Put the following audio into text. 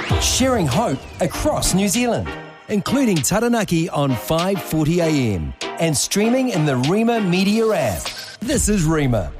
sharing hope across New Zealand, including Taranaki on 5:40 a.m. and streaming in the Rima Media app. This is Rima.